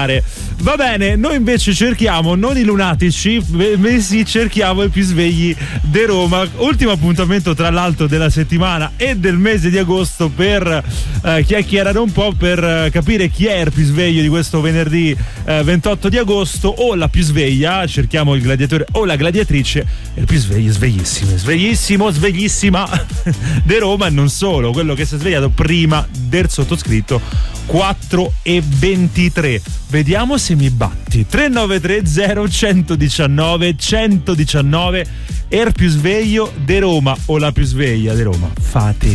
fare. Va bene, noi invece cerchiamo non i lunatici, bensì cerchiamo i più svegli di Roma. Ultimo appuntamento tra l'altro della settimana e del mese di agosto per chiacchierare un po', per capire chi è il più sveglio di questo venerdì 28 di agosto, o la più sveglia, cerchiamo il gladiatore o la gladiatrice, il più sveglio, sveglissima di Roma, e non solo, quello che si è svegliato prima del sottoscritto 4:23. Vediamo se mi batti. 3930 119 119, il più sveglio di Roma o la più sveglia di Roma. Fate